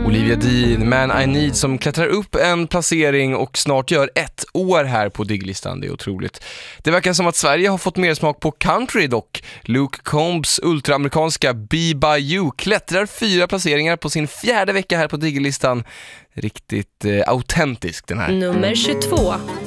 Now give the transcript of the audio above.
Olivia Dean, Man I Need, som klättrar upp en placering och snart gör 1 år här på Digglistan. Det är otroligt. Det verkar som att Sverige har fått mer smak på country dock. Luke Combs ultraamerikanska Be By You klättrar 4 placeringar på sin 4:e vecka här på Digglistan. Riktigt autentisk den här. Nummer 22.